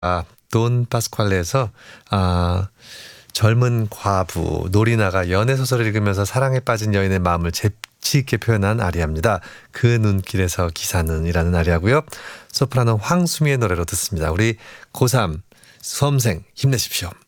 돈 파스칼레에서 젊은 과부 노리나가 연애 소설을 읽으면서 사랑에 빠진 여인의 마음을 재치 있게 표현한 아리아입니다. 그 눈길에서 기사는이라는 아리아고요. 소프라노 황수미의 노래로 듣습니다. 우리 고3 수험생 힘내십시오.